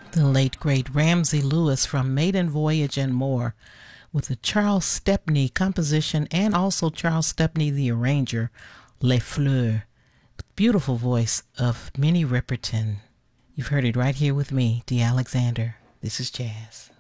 The late great Ramsey Lewis from Maiden Voyage and More, with the Charles Stepney composition and also Charles Stepney the arranger, Les Fleurs. Beautiful voice of Minnie Riperton. You've heard it right here with me, Dee Alexander. This is jazz.